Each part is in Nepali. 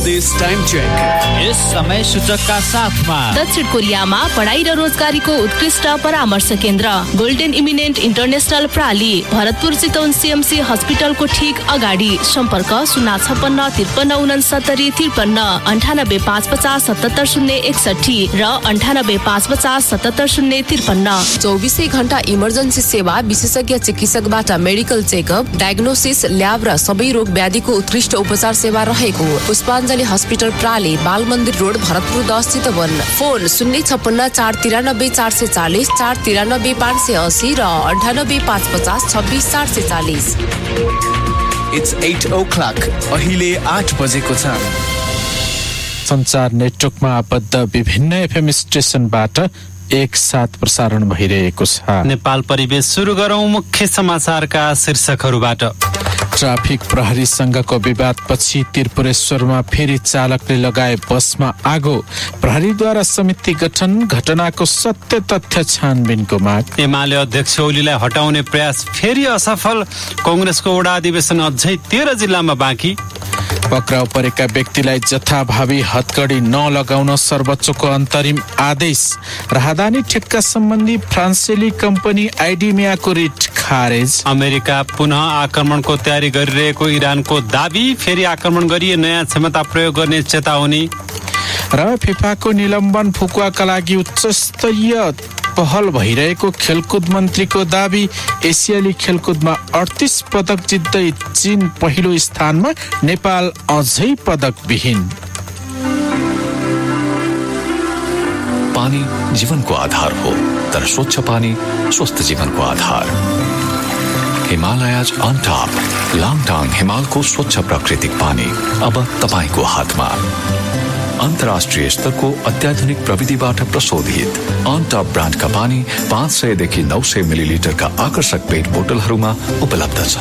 प्रदेश टाइम चेक। यस समय सूचकका साथमा दक्षिण कोरियामा पढाइ र रोजगारीको उत्कृष्ट परामर्श केन्द्र golden eminent international प्राली, Bharatpur Chitwan CMC हस्पिटलको ठीक अगाडि। सम्पर्क 056 93 550 77 061 र 98 550 77 053। 24 घण्टा इमर्जेन्सी सेवा, विशेषज्ञ चिकित्सकबाट मेडिकल चेकअप, डायग्नोसिस, ल्याब र सबै रोग व्याधिको उत्कृष्ट उपचार सेवा रहेको पुष्पाञ्जली हस्पिटल प्राली, बाल मन्दिर रोड, भरतपुर 10 चितवन। फोन 056 493 440 493 580 र 98 550 26 440। It's 8 o'clock. अहिले 8 बजेको छ। संचार नेटवर्कमा आबद्ध विभिन्न एफएम स्टेशनबाट एक साथ प्रसारण भइरहेको छ। नेपाल परिवेश सुरु गरौं मुख्य समाचारका शीर्षकहरूबाट। ट्राफिक प्रहरीसँगको विवादपछि त्रिपुरेश्वरमा फेरि चालकले लगाए बसमा आगो। प्रहरीद्वारा समिति गठन, घटनाको सत्य तथ्य छानबिनको माग। एमाले अध्यक्ष ओलीलाई हटाउने प्रयास फेरि असफल। कांग्रेसको वडा अधिवेशन अझै 13 जिल्लामा बाँकी। पक्राउ परेका व्यक्तिलाई जथाभावी हतकडी नलगाउन सर्वोच्चको अन्तरिम आदेश। राहदानी ठेक्का सम्बन्धी फ्रान्सेली कम्पनी आइडिमियाको रिट खारेज। अमेरिका पुनः आक्रमणको तयारी गरिरहेको इरानको दाबी, फेरि आक्रमण गरिए नयाँ क्षमता प्रयोग गर्ने चेतावनी। र फिफाको निलम्बन फुकुवाका लागि उच्चस्तरीय पहल भइरहेको खेलकुद मन्त्रीको दाबी। एसियाली खेलकुदमा 38 पदक जित्दै चीन पहिलो स्थानमा, नेपाल अझै पदक विहीन। पानी जीवनको आधार हो, तर स्वच्छ पानी स्वस्थ जीवनको आधार। हिमालयज अन टप, लाङटाङ हिमालको स्वच्छ प्राकृतिक पानी अब तपाईको हातमा। अन्तर्राष्ट्रिय स्तरको अत्याधुनिक प्रविधिबाट प्रशोधित अन टप ब्रान्डका पानी 500 देखि 900 मिलिलिटरका आकर्षक पेट बोतलहरूमा उपलब्ध छ।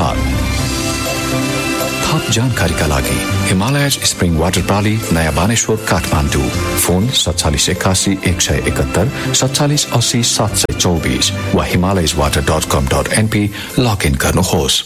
थप जानकारीका लागि हिमालयज स्प्रिङ वाटर प्राली, नयाँ बानेश्वर, काठमाडौँ। फोन 4781 171 4780 724 वा himalayaswater.com.np लगइन गर्नुहोस्।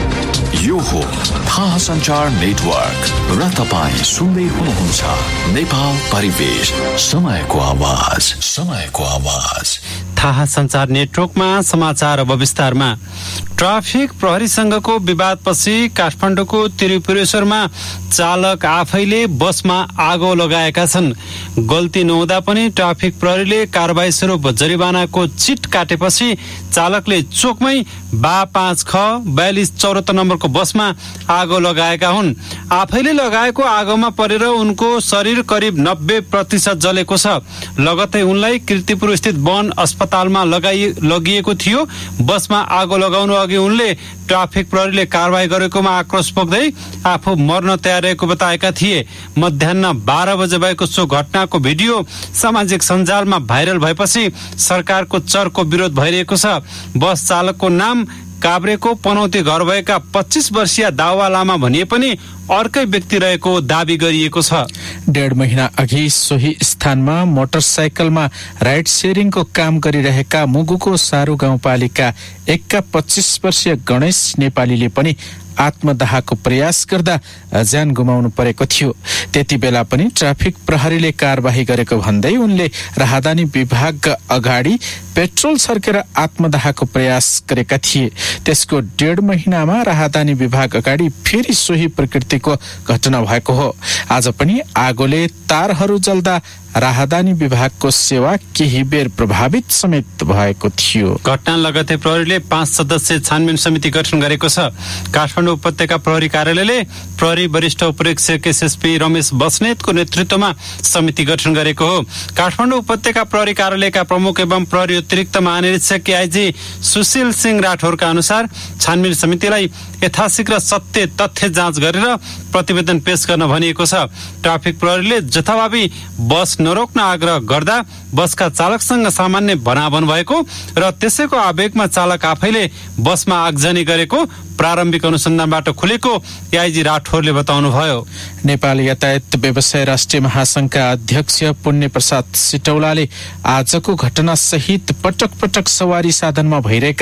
यो हो थाहा सञ्चार नेटवर्क र तपाईँ सुन्दै हुनुहुन्छ नेपाल परिवेश, समयको आवाज, समयको आवाज। थाहा सञ्चार नेटवर्कमा समाचार अब विस्तारमा। ट्राफिक प्रहरीसँगको विवादपछि काठमाडौँको त्रिपुरेश्वरमा चालक आफैले बसमा आगो लगाएका छन्। गल्ती नहुँदा पनि ट्राफिक प्रहरीले कारबाही स्वरूप जरिवानाको चिट काटेपछि चालकले चोकमै बा 5 ख 4274 नम्बरको बसमा आगो लगाएका हुन्। आफैले लगाएको आगोमा परेर उनको शरीर करिब 90% जलेको छ। लगतै उनलाई कीर्तिपुर स्थित वन अस्पतालमा लगिएको थियो। बसमा आगो लगाउनु अघि उनले ट्राफिक प्रहरीले कारबाही गरेकोमा आक्रोश पोख्दै आफू मर्न तयार रहेको बताएका थिए। मध्याह्न 12 बजे भएको सो घटनाको भिडियो सामाजिक सञ्जालमा भाइरल भएपछि सरकारको चर्को विरोध भइरहेको छ। बस चालकको नाम काभ्रेको पनौती घर भएका 25 वर्षीय दावा लामा भनिए पनि अर्कै व्यक्ति रहेको दाबी गरिएको छ। 1.5 महिना अघि सोही स्थानमा मोटरसाइकलमा राइड सेयरिङको काम गरिरहेका मुगुको सारू गाउँपालिका 1 का 25 वर्षीय गणेश नेपालीले पनि आत्मदाहको प्रयास गर्दा ज्यान गुमाउनु परेको थियो। त्यति बेला पनि ट्राफिक प्रहरीले कारबाही गरेको भन्दै उनले राहदानी विभाग अगाडि पेट्रोल छर्केर आत्मदाहको प्रयास गरेका थिए। त्यसको 1.5 महिनामा राहदानी विभाग अगाडि फेरि सोही प्रकृतिको घटना भएको हो। आज पनि आगोले तारहरू जल्दा राहदानी विभागको सेवा केही बेर प्रभावित समेत भएको थियो। घटना लगतै प्रहरीले 5 सदस्यीय छानबिन समिति गठन गरेको छ। काठमाडौँ उपत्यका प्रहरी कार्यालयले प्रहरी वरिष्ठ उपरीक्षक एसएसपी रमेश बस्नेतको नेतृत्वमा समिति गठन गरेको हो। काठमाडौँ उपत्यका प्रहरी कार्यालयका प्रमुख एवं प्रहरी अतिरिक्त महानिरीक्षक आइजी सुशील सिंह राठौरका अनुसार छानबिन समितिलाई यथाशीघ्र सत्य तथ्य जाँच गरेर प्रतिवेदन पेश गर्न भनिएको छ। ट्राफिक प्रहरीले जथाभावी बस नरोक्न आग्रह गर्दा बसका चालकसँग सामान्य भनाभन भएको र त्यसैको आवेगमा चालक आफैले बसमा आगजनी गरेको प्रारम्भिक अनुसन्धानबाट खुलेको आइजी राठौरले बताउनुभयो। नेपाल यातायात व्यवसाय राष्ट्रिय महासंघका अध्यक्ष पुण्य प्रसाद सिटौलाले आजको घटना सहित पटक पटक सवारी साधनमा भइरहेका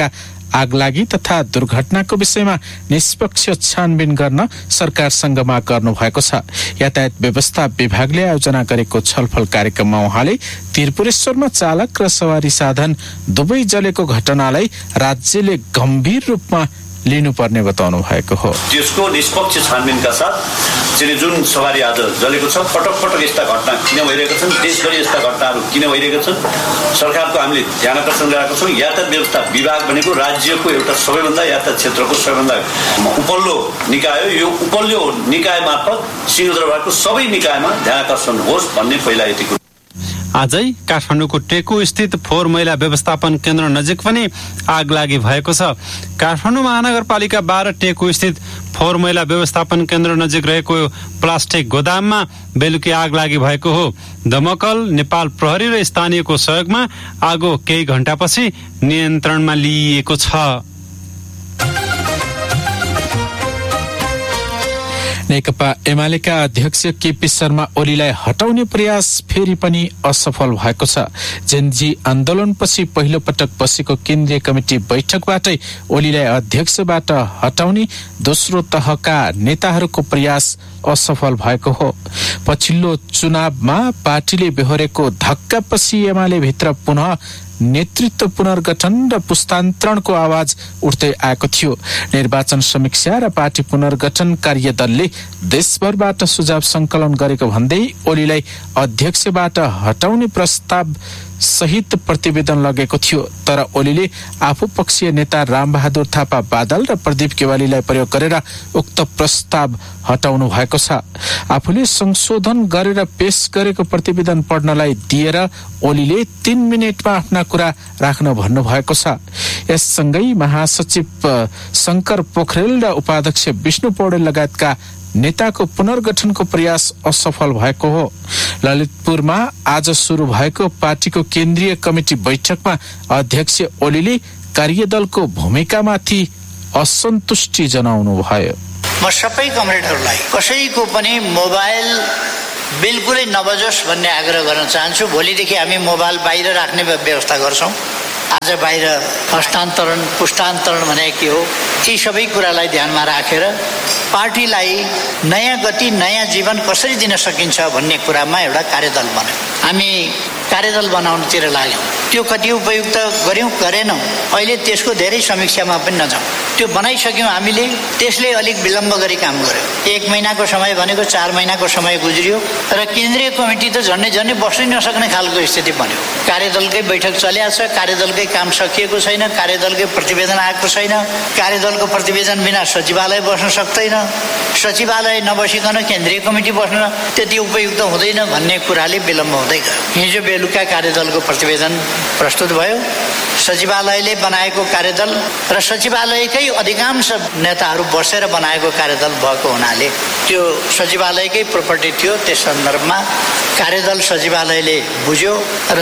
आगलागी तथा दुर्घटनाको विषयमा निष्पक्ष छानबिन गर्न सरकारसँग माग गर्नु भएको छ। यातायात व्यवस्था विभागले आयोजना गरेको छलफल कार्यक्रममा उहाँले त्रिपुरेश्वरमा चालक र सवारी साधन दुवै जलेको घटनालाई राज्यले गम्भीर रूपमा लिनुपर्ने बताउनु भएको हो। त्यसको निष्पक्ष छानबिनका साथ चाहिँ जुन सवारी आज जलेको छ, पटक पटक यस्ता घटना किन भइरहेका छन्, देशभरि यस्ता घटनाहरू किन भइरहेका छन्, सरकारको हामीले ध्यान आकर्षण गराएको छौँ। यातायात व्यवस्था विभाग भनेको राज्यको एउटा सबैभन्दा यातायात क्षेत्रको सबैभन्दा उपल्लो निकाय हो। यो उपल्लो निकाय मार्फत सिंहदरबारको सबै निकायमा ध्यान आकर्षण होस् भन्ने पहिला यति कुरा। आजै काठमाडौँको टेकु स्थित फोहोर मैला व्यवस्थापन केन्द्र नजिक पनि आगलागी भएको छ। काठमाडौँ महानगरपालिका 12 टेकु स्थित फोहोर मैला व्यवस्थापन केन्द्र नजिक रहेको प्लास्टिक गोदाममा बेलुकी आगलागी भएको हो। दमकल, नेपाल प्रहरी र स्थानीयको सहयोगमा आगो केही घण्टापछि नियन्त्रणमा लिइएको छ। नेकपा एमालेका अध्यक्ष केपी शर्मा ओलीलाई हटाउने प्रयास फेरि पनि असफल भएको छ। जेनजी आन्दोलनपछि पहिलो पटक बसेको केन्द्रीय कमिटी बैठकबाटै ओलीलाई अध्यक्षबाट हटाउने दोस्रो तहका नेताहरूको प्रयास असफल भएको हो। पछिल्लो चुनावमा पार्टीले बेहोरेको धक्कापछि एमाले भित्र पुनः नेतृत्व पुनर्गठन र पुस्तान्तरणको आवाज उठ्दै आएको थियो। निर्वाचन समीक्षा र पार्टी पुनर्गठन कार्यदलले देशभरबाट सुझाव संकलन गरेको भन्दै ओलीलाई अध्यक्षबाट हटाउने प्रस्ताव सहित प्रतिवेदन लगेको थियो। तर ओलीले आफू पक्षीय नेता रामबहादुर थापा बादल र प्रदीप केवालीलाई प्रयोग गरेर उक्त प्रस्ताव हटाउनु भएको छ। आफूले संशोधन गरेर पेश गरेको प्रतिवेदन पढ्नलाई दिएर ओलीले 3 मिनेटमा आफ्ना कुरा राख्न भन्नुभएको छ। यससँगै महासचिव शंकर पोखरेल र उपाध्यक्ष विष्णु पौडेल लगायतका नेताको पुनर्गठनको प्रयास असफल भएको हो। ललितपुरमा आज सुरु भएको पार्टीको केन्द्रीय कमिटी बैठकमा अध्यक्ष ओलीले कार्यदलको भूमिकामाथि असन्तुष्टि जनाउनु भयो। म सबै कमरेडहरूलाई कसैको पनि मोबाइल बिल्कुलै नबजोस् भन्ने आग्रह गर्न चाहन्छु। भोलिदेखि हामी मोबाइल बाहिर राख्ने व्यवस्था गर्छौँ। आज बाहिर हस्तान्तरण पुस्तान्तरण भने के हो, यी सबै कुरालाई ध्यानमा राखेर पार्टीलाई नयाँ गति नयाँ जीवन कसरी दिन सकिन्छ भन्ने कुरामा एउटा कार्यदल बन्यो। हामी कार्यदल बनाउनुतिर लाग्यौँ। त्यो कति उपयुक्त गर्यौँ गरेनौँ, अहिले त्यसको धेरै समीक्षामा पनि नजाउँ। त्यो बनाइसक्यौँ हामीले, त्यसले अलिक विलम्ब गरी काम गर्यो। 1 महिनाको समय भनेको 4 महिनाको समय गुज्रियो र केन्द्रीय कमिटी त झन्डै बस्नै नसक्ने खालको स्थिति बन्यो। कार्यदलकै बैठक चलिरहेको छ, कार्यदलकै काम सकिएको छैन, कार्यदलकै प्रतिवेदन आएको छैन, कार्यदलको प्रतिवेदन बिना सचिवालय बस्न सक्दैन, सचिवालय नबसिकन केन्द्रीय कमिटी बस्न त्यति उपयुक्त हुँदैन भन्ने कुराले विलम्ब हुँदै गयो। हिजो बेलुका कार्यदलको प्रतिवेदन प्रस्तुत भयो। सचिवालयले बनाएको कार्यदल र सचिवालयकै अधिकांश नेताहरू बसेर बनाएको कार्यदल भएको हुनाले त्यो सचिवालयकै प्रोपर्टी थियो। त्यस सन्दर्भमा कार्यदल सचिवालयले बुझ्यो र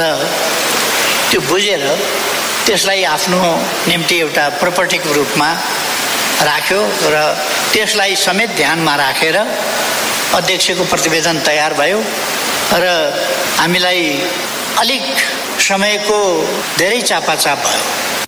त्यो बुझेर त्यसलाई आफ्नो निम्ति एउटा प्रोपर्टीको रूपमा राख्यो र त्यसलाई समेत ध्यानमा राखेर अध्यक्षको प्रतिवेदन तयार भयो र हामीलाई अलिक समयको धेरै चापाचाप भयो।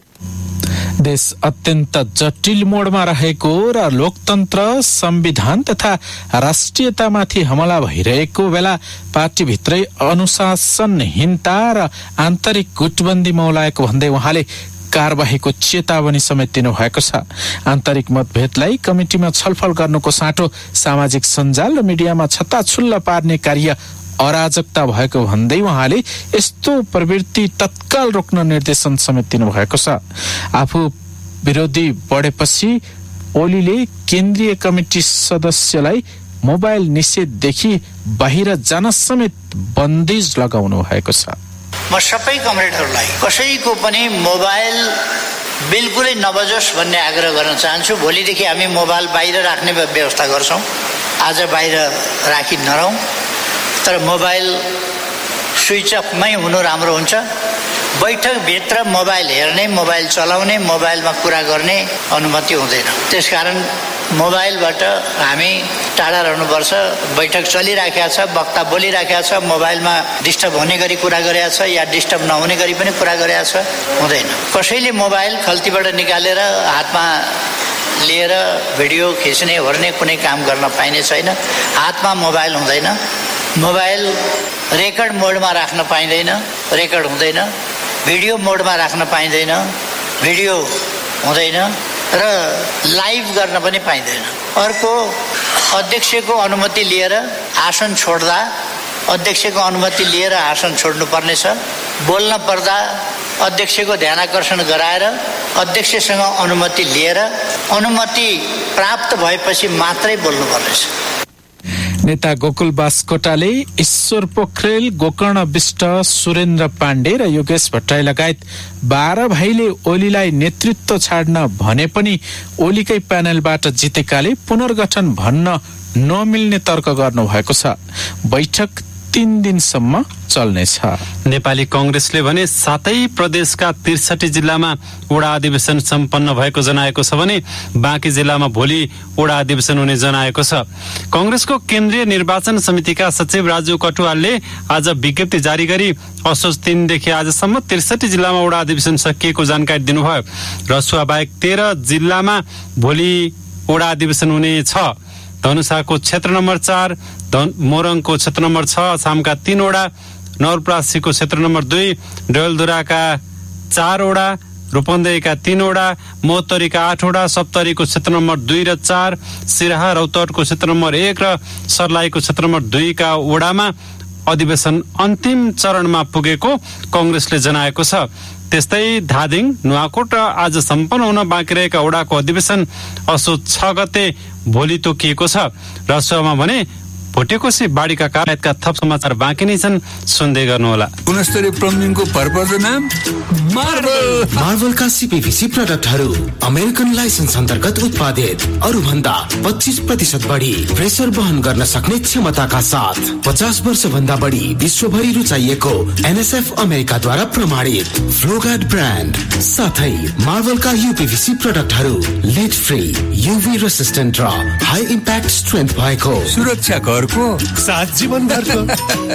देश अत्यन्त जटिल मोडमा रहेको र लोकतन्त्र, संविधान तथा राष्ट्रियतामाथि हमला भइरहेको बेला पार्टीभित्रै अनुशासनहीनता र आन्तरिक गुटबन्दी मौलाएको भन्दै उहाँले कारबाहीको चेतावनी समेत दिनुभएको छ। आन्तरिक मतभेदलाई कमिटीमा छलफल गर्नुको साटो सामाजिक सञ्जाल र मिडियामा छत्ताछुल्ल पार्ने कार्य अराजकता भएको भन्दै उहाँले यस्तो प्रवृत्ति तत्काल रोक्न निर्देशन समेत दिनुभएको छ। आफू विरोधी बढेपछि ओलीले केन्द्रीय कमिटी सदस्यलाई मोबाइल निषेधदेखि बाहिर जान समेत बन्दिज लगाउनु भएको छ। म सबै कमरेडहरूलाई कसैको पनि मोबाइल बिल्कुलै नबजोस् भन्ने आग्रह गर्न चाहन्छु। भोलिदेखि हामी मोबाइल बाहिर राख्ने व्यवस्था गर्छौँ। आज बाहिर राखी नरहौँ, तर मोबाइल स्विच अफमै हुनु राम्रो हुन्छ। बैठकभित्र मोबाइल हेर्ने, मोबाइल चलाउने, मोबाइलमा कुरा गर्ने अनुमति हुँदैन। त्यसकारण मोबाइलबाट हामी टाढा रहनुपर्छ। बैठक चलिराखेको छ, वक्ता बोलिराखेको छ, मोबाइलमा डिस्टर्ब हुने गरी कुरा गरेको छ या डिस्टर्ब नहुने गरी पनि कुरा गरेको छ, हुँदैन। कसैले मोबाइल खल्तीबाट निकालेर हातमा लिएर भिडियो खिच्ने ओर्ने कुनै काम गर्न पाइने छैन। हातमा मोबाइल हुँदैन, मोबाइल रेकर्ड मोडमा राख्न पाइँदैन, रेकर्ड हुँदैन, भिडियो मोडमा राख्न पाइँदैन, भिडियो हुँदैन र लाइभ गर्न पनि पाइँदैन। अर्को, अध्यक्षको अनुमति लिएर आसन छोड्दा अध्यक्षको अनुमति लिएर आसन छोड्नुपर्नेछ। बोल्न पर्दा अध्यक्षको ध्यानाकर्षण गराएर अध्यक्षसँग अनुमति लिएर अनुमति प्राप्त भएपछि मात्रै बोल्नुपर्नेछ। नेता गोकुल बास्कोटाले ईश्वर पोखरेल, गोकर्ण विष्ट, सुरेन्द्र पाण्डे र योगेश भट्टराई लगायत 12 भाइले ओलीलाई नेतृत्व छाड्न भने पनि ओलीकै प्यानलबाट जितेकाले पुनर्गठन भन्न नमिल्ने तर्क गर्नु भएको छ। बैठक 3 दिनसम्म चल्नेछ। नेपाली कांग्रेसले भने 7 प्रदेशका 63 जिल्लामा वडा अधिवेशन सम्पन्न भएको जनाएको छ भने बाँकी जिल्लामा भोलि वडा अधिवेशन हुने जनाएको छ। कांग्रेसको केन्द्रीय निर्वाचन समितिका सचिव राजु कटुवालले आज विज्ञप्ति जारी गरी असोज 3 देखि आजसम्म 63 जिल्लामा वडा अधिवेशन सकिएको जानकारी दिनुभयो। रसुवा बाहेक 13 जिल्लामा भोलि वडा अधिवेशन हुने छ। धनुषाको क्षेत्र नम्बर 4, मोरङको क्षेत्र नम्बर 6, अछामका 3 वडा, नवलपरासीको क्षेत्र नम्बर 2, डडेलधुराका 4 वडा, रूपन्देहीका 3 वडा, महोत्तरीका 8 वडा, सप्तरीको क्षेत्र नम्बर 2 र 4, सिराहा रौतहटको क्षेत्र नम्बर 1 र सर्लाहीको क्षेत्र नम्बर 2 का वडामा अधिवेशन अन्तिम चरणमा पुगेको कांग्रेसले जनाएको छ। त्यस्तै धादिङ, नुवाकोट र आज सम्पन्न हुन बाँकी रहेका वडाको अधिवेशन असोज 6 गते भोलि तोकिएको छ। रसुवामा भने भोटेकोशी बाढीका कारणका थप समाचार बाँकी नै छन्, सुन्दै गर्नुहोला। गुणस्तरीय प्लम्बिङको भरपर्दो नाम मार्बल। मार्बलका सीपीवीसी प्रोडक्टहरू अमेरिकन लाइसेन्स अन्तर्गत उत्पादित, अरू भन्दा 25% बढी प्रेसर वहन गर्न सक्ने क्षमताका साथ 50 वर्ष भन्दा बढी विश्वभरि रुचाइएको एनएसएफ अमेरिकाद्वारा प्रमाणित फ्लोगार्ड ब्रान्ड साथै मार्बलका यूपीवीसी प्रोडक्टहरू लेड फ्री, यूवी रेसिस्टेन्ट र हाई इम्प्याक्ट स्ट्रेन्थ भएको सुरक्षा घरको साथ जीवन घरको